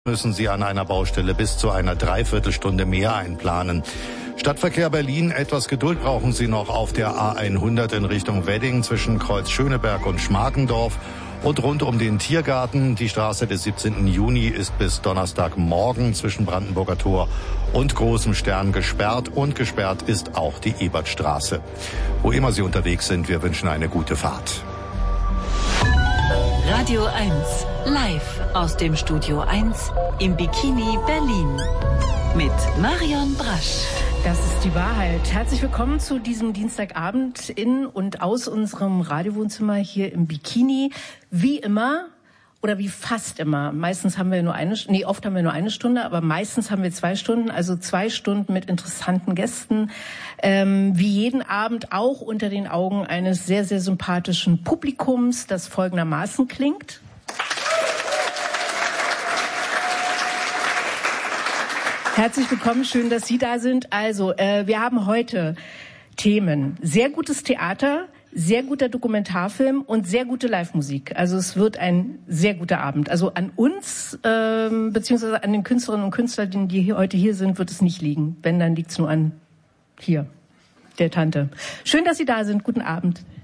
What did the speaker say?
müssen Sie an einer Baustelle bis zu einer Dreiviertelstunde mehr einplanen. Stadtverkehr Berlin, etwas Geduld brauchen Sie noch auf der A100 in Richtung Wedding zwischen Kreuz Schöneberg und Schmarkendorf und rund um den Tiergarten. Die Straße des 17. Juni ist bis Donnerstagmorgen zwischen Brandenburger Tor und Großem Stern gesperrt und gesperrt ist auch die Ebertstraße. Wo immer Sie unterwegs sind, wir wünschen eine gute Fahrt. Radio 1, live aus dem Studio 1 im Bikini Berlin mit Marion Brasch. Das ist die Wahrheit. Herzlich willkommen zu diesem Dienstagabend in und aus unserem Radiowohnzimmer hier im Bikini. Wie immer oder wie fast immer. Meistens haben wir oft haben wir nur eine Stunde, aber meistens haben wir 2 Stunden, also 2 Stunden mit interessanten Gästen. Wie jeden Abend auch unter den Augen eines sehr, sehr sympathischen Publikums, das folgendermaßen klingt. Herzlich willkommen, schön, dass Sie da sind. Also, wir haben heute Themen. Sehr gutes Theater, sehr guter Dokumentarfilm und sehr gute Live-Musik. Also es wird ein sehr guter Abend. Also an uns, beziehungsweise an den Künstlerinnen und Künstlern, die heute hier sind, wird es nicht liegen. Wenn, dann liegt es nur an hier, der Tante. Schön, dass Sie da sind. Guten Abend.